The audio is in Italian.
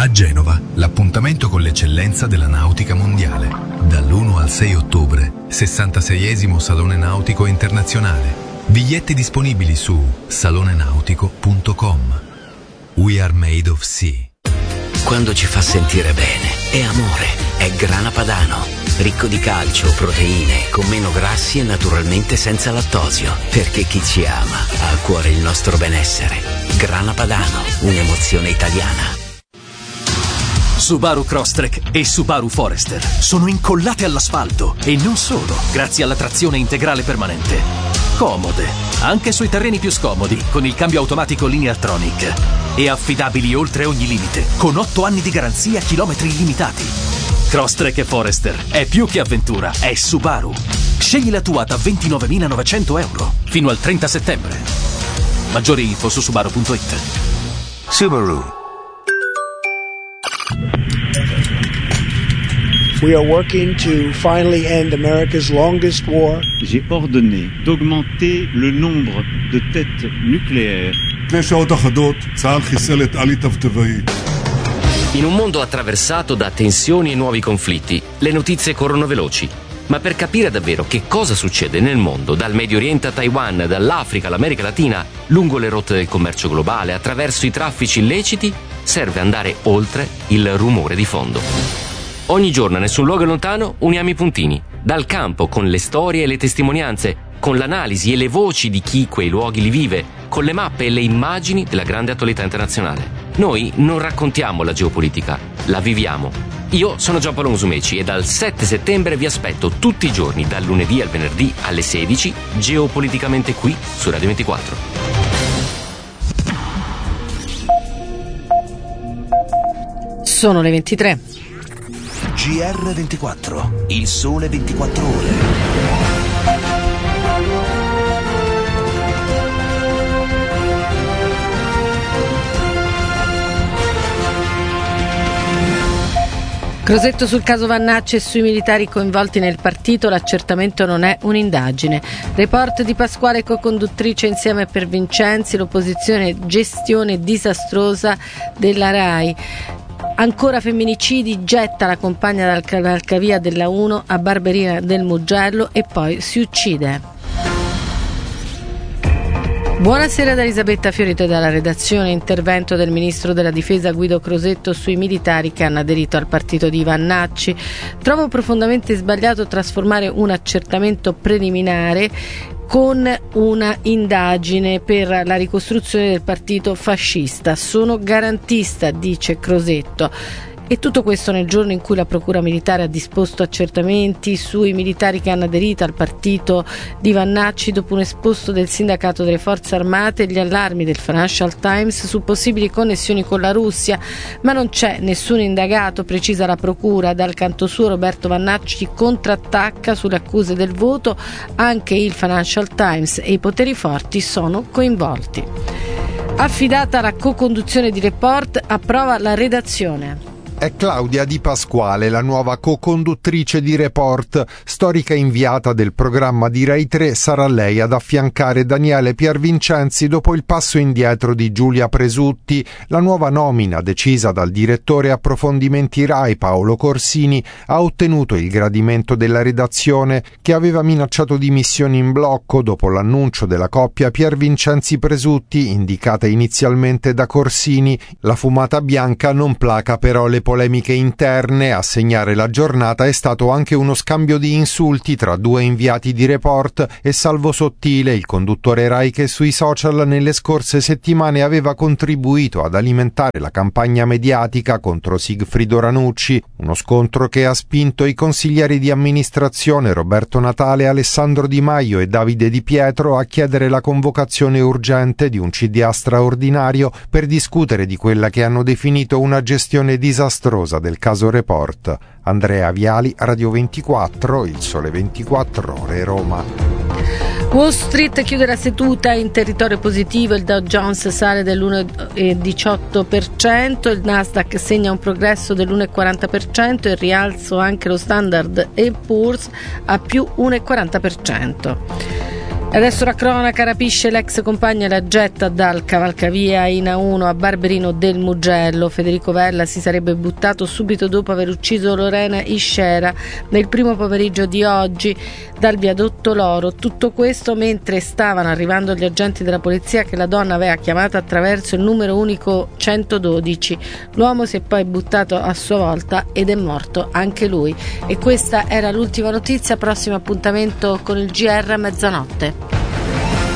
A Genova, l'appuntamento con l'eccellenza della nautica mondiale. Dall'1 al 6 ottobre, 66esimo Salone Nautico Internazionale. Biglietti disponibili su salonenautico.com. We are made of sea. Quando ci fa sentire bene, è amore, è Grana Padano. Ricco di calcio, proteine, con meno grassi e naturalmente senza lattosio. Perché chi ci ama ha a cuore il nostro benessere. Grana Padano, un'emozione italiana. Subaru Crosstrek e Subaru Forester sono incollate all'asfalto e non solo, grazie alla trazione integrale permanente. Comode, anche sui terreni più scomodi, con il cambio automatico Lineartronic. E affidabili oltre ogni limite, con 8 anni di garanzia, chilometri illimitati. Crosstrek e Forester è più che avventura, è Subaru. Scegli la tua da 29.900 euro fino al 30 settembre. Maggiori info su subaru.it. Subaru. We are working to finally end America's longest war. J'ai ordonné d'augmenter le nombre de têtes nucléaires. In un mondo attraversato da tensioni e nuovi conflitti, le notizie corrono veloci. Ma per capire davvero che cosa succede nel mondo, dal Medio Oriente a Taiwan, dall'Africa all'America Latina, lungo le rotte del commercio globale, attraverso i traffici illeciti, serve andare oltre il rumore di fondo. Ogni giorno, a nessun luogo lontano, uniamo i puntini. Dal campo, con le storie e le testimonianze, con l'analisi e le voci di chi quei luoghi li vive, con le mappe e le immagini della grande attualità internazionale. Noi non raccontiamo la geopolitica, la viviamo. Io sono Giampaolo Musumeci e dal 7 settembre vi aspetto tutti i giorni, dal lunedì al venerdì alle 16, geopoliticamente qui su Radio 24. Sono le 23. GR24, il sole 24 ore. Crosetto sul caso Vannacci e sui militari coinvolti nel partito, l'accertamento non è un'indagine. Report di Pasquale, co-conduttrice insieme per Vincenzi, l'opposizione gestione disastrosa della RAI. Ancora femminicidi, getta la compagna dal cavalcavia della 1 a Barberina del Mugello e poi si uccide. Buonasera da Elisabetta Fiorito dalla redazione. Intervento del ministro della difesa Guido Crosetto sui militari che hanno aderito al partito di Vannacci. Trovo profondamente sbagliato trasformare un accertamento preliminare con una indagine per la ricostruzione del partito fascista. Sono garantista, dice Crosetto. E tutto questo nel giorno in cui la Procura Militare ha disposto accertamenti sui militari che hanno aderito al partito di Vannacci dopo un esposto del sindacato delle forze armate e gli allarmi del Financial Times su possibili connessioni con la Russia, ma non c'è nessun indagato, precisa la Procura. Dal canto suo Roberto Vannacci contrattacca sulle accuse del voto, anche il Financial Times e i poteri forti sono coinvolti. Affidata la co-conduzione di Report, approva la redazione. È Claudia Di Pasquale, la nuova co-conduttrice di Report, storica inviata del programma di Rai 3, sarà lei ad affiancare Daniele Piervincenzi dopo il passo indietro di Giulia Presutti. La nuova nomina, decisa dal direttore approfondimenti Rai Paolo Corsini, ha ottenuto il gradimento della redazione, che aveva minacciato dimissioni in blocco dopo l'annuncio della coppia Piervincenzi-Presutti, indicata inizialmente da Corsini. La fumata bianca non placa però le polemiche interne. A segnare la giornata è stato anche uno scambio di insulti tra due inviati di Report e Salvo Sottile, il conduttore Rai che sui social nelle scorse settimane aveva contribuito ad alimentare la campagna mediatica contro Sigfrido Ranucci, uno scontro che ha spinto i consiglieri di amministrazione Roberto Natale, Alessandro Di Maio e Davide Di Pietro a chiedere la convocazione urgente di un CDA straordinario per discutere di quella che hanno definito una gestione disastrosa del caso Report. Andrea Viali, Radio 24, Il Sole 24 Ore, Roma. Wall Street chiude la seduta in territorio positivo, il Dow Jones sale dell'1,18%, il Nasdaq segna un progresso dell'1,40% e il rialzo anche lo Standard & Poor's a più 1,40%. Adesso la cronaca rapisce l'ex compagna e la getta dal cavalcavia in A1 a Barberino del Mugello. Federico Vella si sarebbe buttato subito dopo aver ucciso Lorena Iscera nel primo pomeriggio di oggi dal viadotto Loro. Tutto questo mentre stavano arrivando gli agenti della polizia che la donna aveva chiamato attraverso il numero unico 112. L'uomo si è poi buttato a sua volta ed è morto anche lui. E questa era l'ultima notizia. Prossimo appuntamento con il GR a mezzanotte.